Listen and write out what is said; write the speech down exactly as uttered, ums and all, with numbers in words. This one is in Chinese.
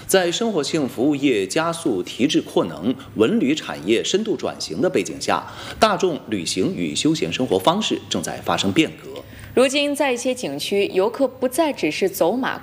在生活性服务业加速提质扩能、文旅产业深度转型的背景下，大众旅行与休闲生活方式正在发生变革。 如今，在一些景区，游客不再只是走马